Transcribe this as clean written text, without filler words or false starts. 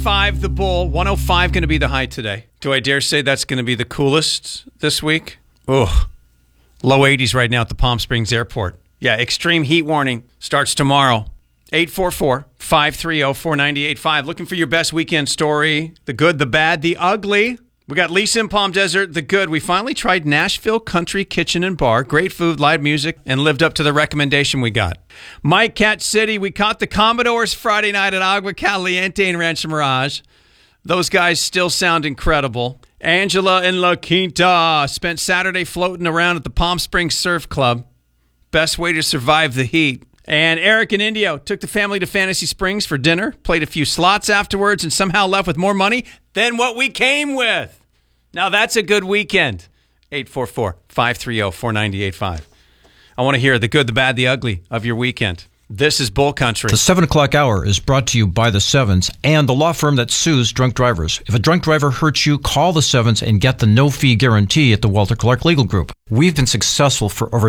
5 the Bull, 105 going to be the high today. Do I dare say that's going to be the coolest this week? Ugh. Low 80s right now at the Palm Springs Airport. Yeah, extreme heat warning starts tomorrow. 844-530-4985. Looking for your best weekend story. The good, the bad, the ugly. We got Lisa in Palm Desert, the good. We finally tried Nashville Country Kitchen and Bar. Great food, live music, and lived up to the recommendation we got. Mike, Cat City, we caught the Commodores Friday night at Agua Caliente in Rancho Mirage. Those guys still sound incredible. Angela in La Quinta spent Saturday floating around at the Palm Springs Surf Club. Best way to survive the heat. And Eric in Indio took the family to Fantasy Springs for dinner, played a few slots afterwards, and somehow left with more money than what we came with. Now that's a good weekend. 844-530-4985. I want to hear the good, the bad, the ugly of your weekend. This is Bull Country. The 7 o'clock hour is brought to you by the Sevens and the law firm that sues drunk drivers. If a drunk driver hurts you, call the Sevens and get the no-fee guarantee at the Walter Clark Legal Group. We've been successful for over